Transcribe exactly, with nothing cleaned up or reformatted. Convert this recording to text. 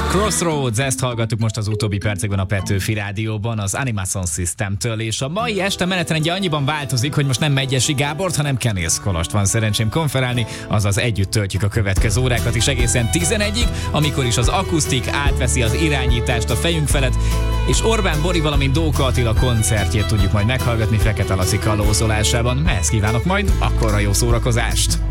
Crossroads, ezt hallgattuk most az utóbbi percekben a Petőfi Rádióban az Animation Systemtől, és a mai este menetrendje annyiban változik, hogy most nem Megyesi Gábort, hanem Kenész Kolost van szerencsém konferálni, azaz együtt töltjük a következő órákat is egészen tizenegyig, amikor is az akusztik átveszi az irányítást a fejünk felett, és Orbán Bori, valamint Dóka Attila koncertjét tudjuk majd meghallgatni Fekete Laci kalózolásában. Ehhez kívánok majd akkorra jó szórakozást!